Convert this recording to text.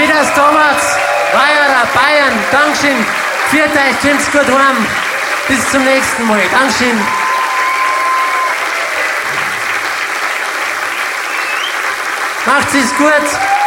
Wieder's Thomas, Weiherer, Bayern, Dankeschön. Viert euch, kommt's gut heim. Bis zum nächsten Mal. Dankeschön. Macht's es gut.